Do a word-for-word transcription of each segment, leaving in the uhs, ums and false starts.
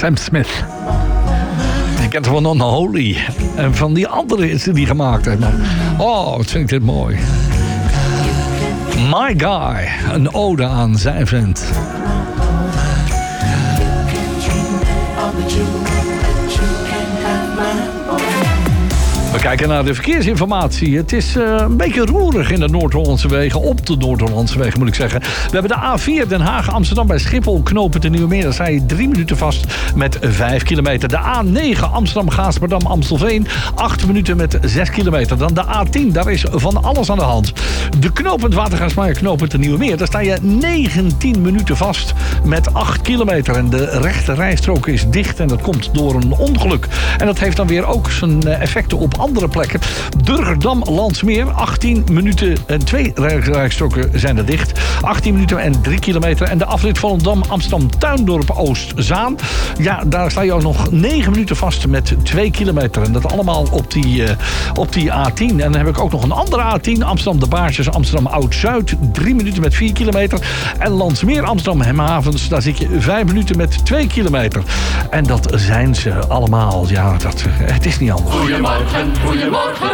Sam Smith. Je kent van Unholy. En van die andere is die gemaakt heeft. Oh, wat vind ik dit mooi. My Guy. Een ode aan zijn vent. We kijken naar de verkeersinformatie. Het is uh, een beetje roerig in de Noord-Hollandse wegen. Op de Noord-Hollandse wegen moet ik zeggen. We hebben de A vier Den Haag-Amsterdam bij Schiphol. Knopen de Nieuwe Meer. Daar sta je drie minuten vast met vijf kilometer. De A negen Amsterdam-Gaasperdam-Amstelveen. acht minuten met zes kilometer. Dan de A tien. Daar is van alles aan de hand. De knooppunt Watergaasmeer, knooppunt de Nieuwe Meer. Daar sta je negentien minuten vast met acht kilometer. En de rechte rijstrook is dicht. En dat komt door een ongeluk. En dat heeft dan weer ook zijn effecten op andere plekken. Durgerdam-Landsmeer, achttien minuten en twee rijstroken zijn er dicht. achttien minuten en drie kilometer. En de afrit Volendam-Amsterdam-Tuindorp-Oostzaan. Ja, daar sta je ook nog negen minuten vast met twee kilometer. En dat allemaal op die, uh, op die A tien. En dan heb ik ook nog een andere A tien. Amsterdam-De Baarsjes, Amsterdam-Oud-Zuid. drie minuten met vier kilometer. En Landsmeer-Amsterdam-Hemhavens. Daar zit je vijf minuten met twee kilometer. En dat zijn ze allemaal. Ja, dat, het is niet anders. Goedemorgen. Goedemorgen.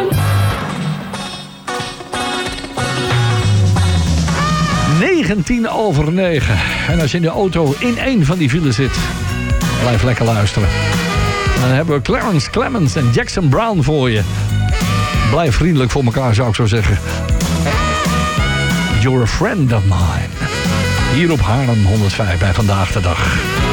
negentien over negen. En als je in de auto in één van die files zit, blijf lekker luisteren. En dan hebben we Clarence Clemens en Jackson Brown voor je. Blijf vriendelijk voor elkaar, zou ik zo zeggen. You're a friend of mine. Hier op Haarlem honderdvijf bij Vandaag de Dag.